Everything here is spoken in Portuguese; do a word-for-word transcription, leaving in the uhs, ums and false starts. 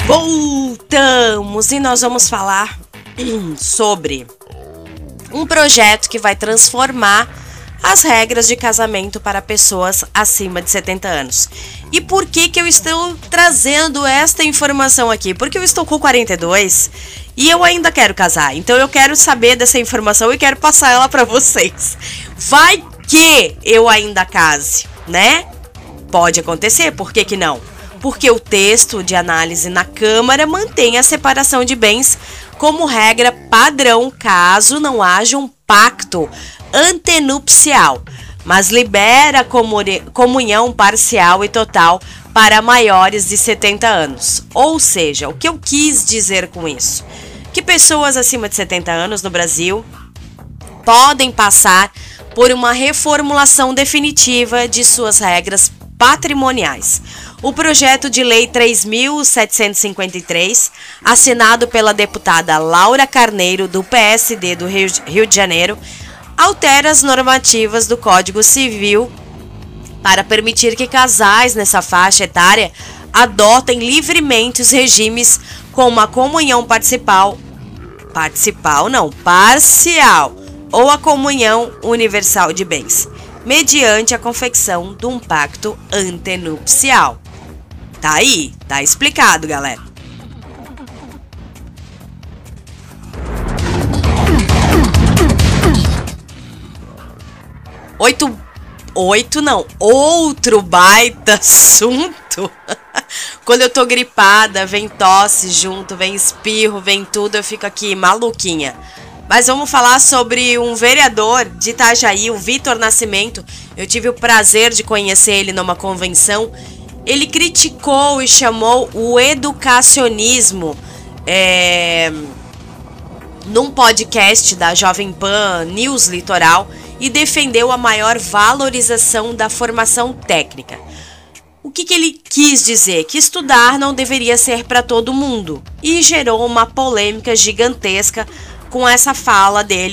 Voltamos e nós vamos falar sobre um projeto que vai transformar as regras de casamento para pessoas acima de setenta anos. E por que que eu estou trazendo esta informação aqui? Porque eu estou com quarenta e dois e eu ainda quero casar. Então eu quero saber dessa informação e quero passar ela para vocês. Vai que eu ainda case, né? Pode acontecer, por que que não? Porque o texto de análise na Câmara mantém a separação de bens como regra padrão caso não haja um pacto antenupcial, mas libera a comunhão parcial e total para maiores de setenta anos. Ou seja, o que eu quis dizer com isso? Que pessoas acima de setenta anos no Brasil podem passar por uma reformulação definitiva de suas regras patrimoniais. O projeto de lei três mil setecentos e cinquenta e três, assinado pela deputada Laura Carneiro, do P S D do Rio de Janeiro, altera as normativas do Código Civil para permitir que casais nessa faixa etária adotem livremente os regimes como a comunhão participal, participal não, parcial, ou a comunhão universal de bens, mediante a confecção de um pacto antenupcial. Tá aí, tá explicado, galera. Oito, oito não, outro baita assunto. Quando eu tô gripada, vem tosse junto, vem espirro, vem tudo, eu fico aqui maluquinha. Mas vamos falar sobre um vereador de Itajaí, o Vitor Nascimento. Eu tive o prazer de conhecer ele numa convenção. Ele criticou e chamou o educacionismo é, num podcast da Jovem Pan News Litoral e defendeu a maior valorização da formação técnica. O que que ele quis dizer? Que estudar não deveria ser para todo mundo, e gerou uma polêmica gigantesca com essa fala dele